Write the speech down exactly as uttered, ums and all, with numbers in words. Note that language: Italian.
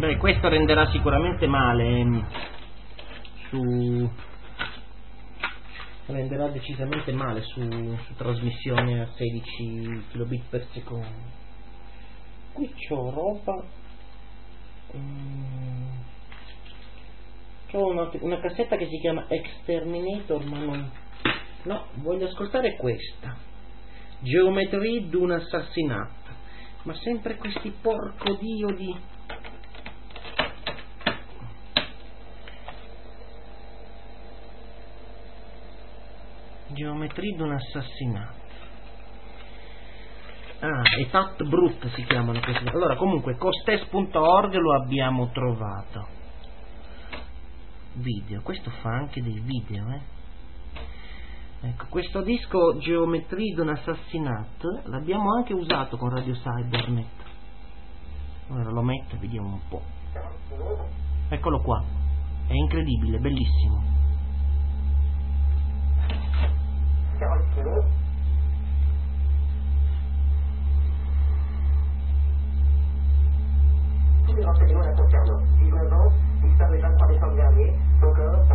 Beh, questo renderà sicuramente male su renderà decisamente male su, su trasmissione a sedici kilobit per secondo. Qui c'ho roba mm, c'ho una, una cassetta che si chiama Exterminator, ma non no, voglio ascoltare questa Geometry d'un assassinato, ma sempre questi porco dio di Geometry d'un assassinato. Ah, e Tat Brut si chiamano questi. Allora, comunque, costes punto org lo abbiamo trovato. Video, questo fa anche dei video, eh. Ecco, questo disco Geometry d'un Assassinat l'abbiamo anche usato con Radio Cybernet. Ora lo metto, vediamo un po'. Eccolo qua, è incredibile, bellissimo. Tous les renseignements la concernant. dix-neuf ans, disparu le vingt-trois décembre dernier, son corps